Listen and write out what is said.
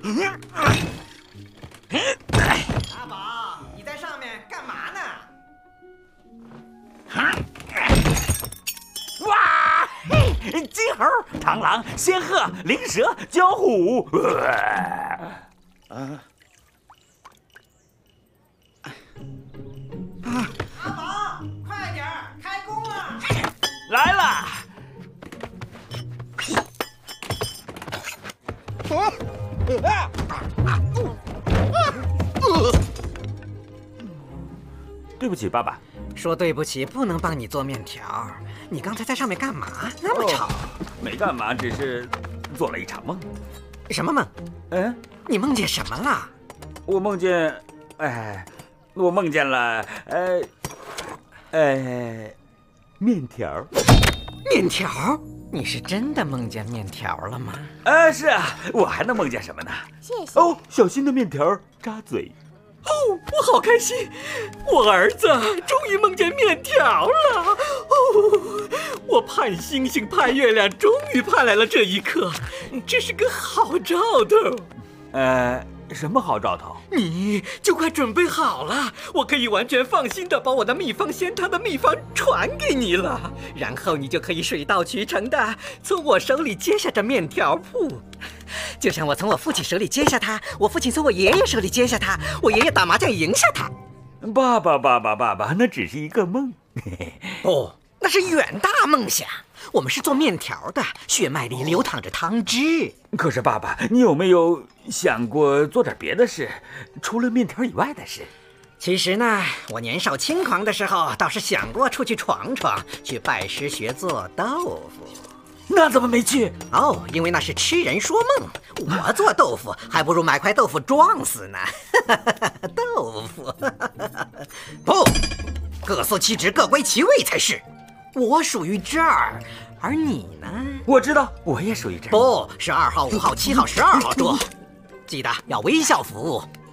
阿宝，你在上面干嘛呢？ 哇！嘿，金猴、螳螂、仙鹤、灵蛇、焦虎。 阿宝，快点儿，开工了！ 来了。对不起，爸爸。 说对不起，不能帮你做面条。你刚才在上面干嘛？那么吵。 没干嘛，只是做了一场梦。 什么梦？ 嗯， 你梦见什么了？ 我梦见，我梦见了，面条。 面条？你是真的梦见面条了吗？ 是啊，我还能梦见什么呢？ 谢谢。 哦，小心的面条扎嘴。 哦，我好开心！我儿子终于梦见面条了。哦，我盼星星盼月亮，终于盼来了这一刻，这是个好兆头。 什么好兆头？ 你就快准备好了，我可以完全放心的把我的秘方鲜汤的秘方传给你了，然后你就可以水到渠成的从我手里接下这面条铺，就像我从我父亲手里接下它，我父亲从我爷爷手里接下它，我爷爷打麻将赢下它。 爸爸，那只是一个梦。 不，那是远大梦想。我们是做面条的，血脉里流淌着汤汁。 可是爸爸，你有没有想过做点别的事，除了面条以外的事？ 其实呢，我年少轻狂的时候，倒是想过出去闯闯，去拜师学做豆腐。 那怎么没去？ 哦，因为那是痴人说梦。我做豆腐还不如买块豆腐撞死呢。豆腐，不，各司其职，各归其位才是。我属于这儿，而你呢？ 我知道，我也属于这儿。 不是2号、5号、7号、12号桌，记得要微笑服务。